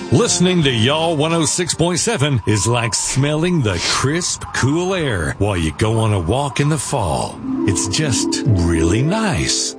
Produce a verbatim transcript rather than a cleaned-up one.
Listening to Y'all one oh six point seven is like smelling the crisp, cool air while you go on a walk in the fall. It's just really nice.